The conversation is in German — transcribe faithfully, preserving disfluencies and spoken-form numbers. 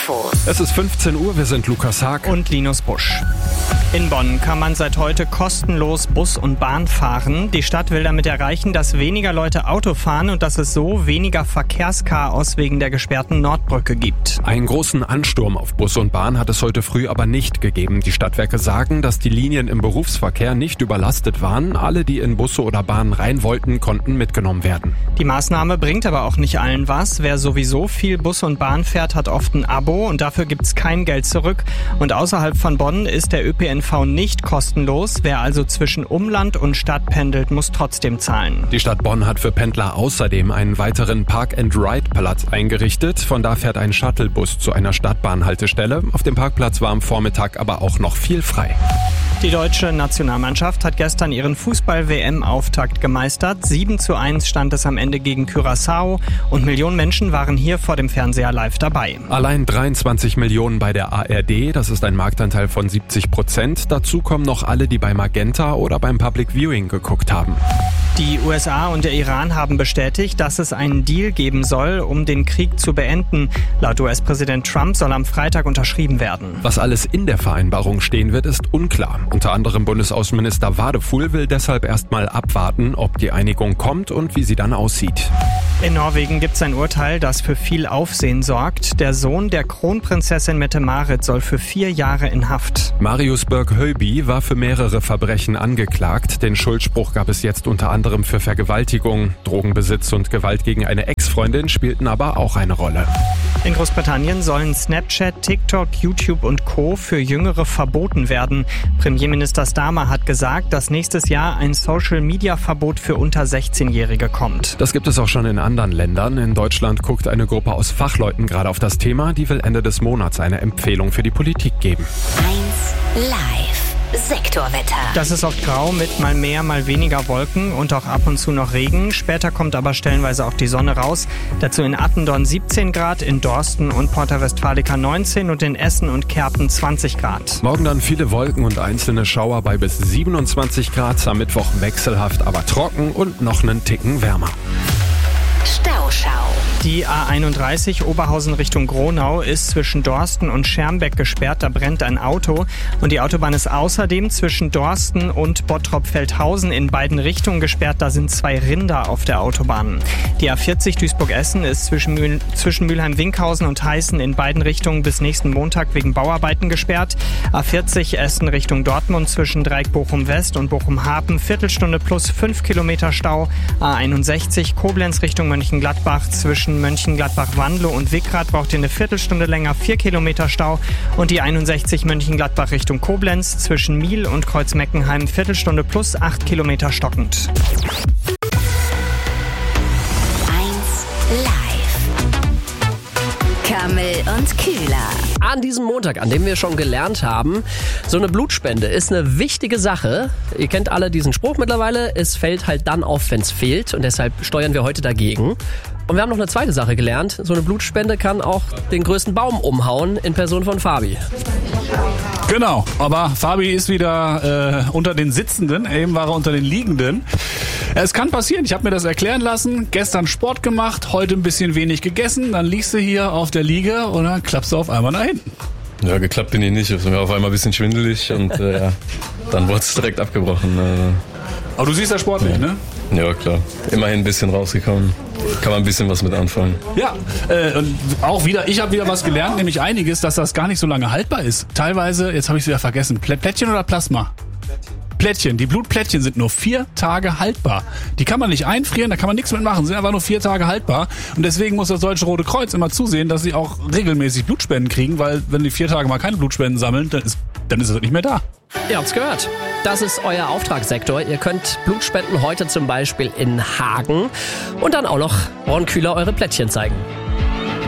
Infos. Es ist fünfzehn Uhr, wir sind Lukas Haag und Linus Busch. In Bonn kann man seit heute kostenlos Bus und Bahn fahren. Die Stadt will damit erreichen, dass weniger Leute Auto fahren und dass es so weniger Verkehrschaos wegen der gesperrten Nordbrücke gibt. Einen großen Ansturm auf Bus und Bahn hat es heute früh aber nicht gegeben. Die Stadtwerke sagen, dass die Linien im Berufsverkehr nicht überlastet waren. Alle, die in Busse oder Bahnen rein wollten, konnten mitgenommen werden. Die Maßnahme bringt aber auch nicht allen was. Wer sowieso viel Bus und Bahn fährt, hat oft ein Abo und dafür gibt's kein Geld zurück. Und außerhalb von Bonn ist der Ö P N V nicht kostenlos. Wer also zwischen Umland und Stadt pendelt, muss trotzdem zahlen. Die Stadt Bonn hat für Pendler außerdem einen weiteren Park-and-Ride-Platz eingerichtet. Von da fährt ein Shuttlebus zu einer Stadtbahnhaltestelle. Auf dem Parkplatz war am Vormittag aber auch noch viel frei. Die deutsche Nationalmannschaft hat gestern ihren Fußball-W M-Auftakt gemeistert. sieben zu eins stand es am Ende gegen Curaçao und Millionen Menschen waren hier vor dem Fernseher live dabei. Allein dreiundzwanzig Millionen bei der A R D, das ist ein Marktanteil von siebzig Prozent. Dazu kommen noch alle, die bei Magenta oder beim Public Viewing geguckt haben. Die U S A und der Iran haben bestätigt, dass es einen Deal geben soll, um den Krieg zu beenden. Laut U S-Präsident Trump soll am Freitag unterschrieben werden. Was alles in der Vereinbarung stehen wird, ist unklar. Unter anderem Bundesaußenminister Wadefuhl will deshalb erstmal abwarten, ob die Einigung kommt und wie sie dann aussieht. In Norwegen gibt es ein Urteil, das für viel Aufsehen sorgt. Der Sohn der Kronprinzessin Mette-Marit soll für vier Jahre in Haft. Marius Berg-Høiby war für mehrere Verbrechen angeklagt. Den Schuldspruch gab es jetzt unter anderem für Vergewaltigung. Drogenbesitz und Gewalt gegen eine Ex-Freundin spielten aber auch eine Rolle. In Großbritannien sollen Snapchat, TikTok, YouTube und Co. für Jüngere verboten werden. Premierminister Starmer hat gesagt, dass nächstes Jahr ein Social-Media-Verbot für unter sechzehnjährige kommt. Das gibt es auch schon in anderen Ländern. In Deutschland guckt eine Gruppe aus Fachleuten gerade auf das Thema. Die will Ende des Monats eine Empfehlung für die Politik geben. eins live. Sektorwetter. Das ist oft grau mit mal mehr, mal weniger Wolken und auch ab und zu noch Regen. Später kommt aber stellenweise auch die Sonne raus. Dazu in Attendorn siebzehn Grad, in Dorsten und Porta Westfalica neunzehn und in Essen und Kerpen zwanzig Grad. Morgen dann viele Wolken und einzelne Schauer bei bis siebenundzwanzig Grad. Am Mittwoch wechselhaft, aber trocken und noch einen Ticken wärmer. Stauschau. Die A einunddreißig Oberhausen Richtung Gronau ist zwischen Dorsten und Schermbeck gesperrt. Da brennt ein Auto. Und die Autobahn ist außerdem zwischen Dorsten und Bottrop-Feldhausen in beiden Richtungen gesperrt. Da sind zwei Rinder auf der Autobahn. Die A vierzig Duisburg-Essen ist zwischen, Mühl- zwischen Mülheim-Winkhausen und Heißen in beiden Richtungen bis nächsten Montag wegen Bauarbeiten gesperrt. A vierzig Essen Richtung Dortmund zwischen Dreieck Bochum-West und Bochum-Hapen. Viertelstunde plus fünf Kilometer Stau. A einundsechzig Koblenz Richtung Mönchengladbach zwischen Mönchengladbach-Wanlo und Wickrath braucht ihr eine Viertelstunde länger, vier Kilometer Stau. Und die einundsechzig Mönchengladbach Richtung Koblenz zwischen Miel und Kreuzmeckenheim Viertelstunde plus acht Kilometer stockend. eins live. Kammel und Kühler. An diesem Montag, an dem wir schon gelernt haben, so eine Blutspende ist eine wichtige Sache. Ihr kennt alle diesen Spruch mittlerweile. Es fällt halt dann auf, wenn es fehlt. Und deshalb steuern wir heute dagegen. Und wir haben noch eine zweite Sache gelernt. So eine Blutspende kann auch den größten Baum umhauen in Person von Fabi. Genau, aber Fabi ist wieder äh, unter den Sitzenden. Eben war er unter den Liegenden. Es kann passieren, ich habe mir das erklären lassen. Gestern Sport gemacht, heute ein bisschen wenig gegessen. Dann liegst du hier auf der Liege und dann klappst du auf einmal nach hinten. Ja, geklappt bin ich nicht. Es war mir auf einmal ein bisschen schwindelig und äh, ja, dann wurde es direkt abgebrochen. Aber du siehst ja sportlich, ja. ne? Ja, klar. Immerhin ein bisschen rausgekommen. Kann man ein bisschen was mit anfangen. Ja, äh, und auch wieder, ich habe wieder was gelernt, nämlich einiges, dass das gar nicht so lange haltbar ist. Teilweise, jetzt habe ich es wieder vergessen, Plättchen oder Plasma? Plättchen. Die Blutplättchen sind nur vier Tage haltbar. Die kann man nicht einfrieren, da kann man nichts mitmachen, sind einfach nur vier Tage haltbar. Und deswegen muss das Deutsche Rote Kreuz immer zusehen, dass sie auch regelmäßig Blutspenden kriegen, weil wenn die vier Tage mal keine Blutspenden sammeln, dann ist, dann ist es nicht mehr da. Ihr habt's gehört. Das ist euer Auftragssektor. Ihr könnt Blut spenden heute zum Beispiel in Hagen und dann auch noch Ron Kühler eure Plättchen zeigen.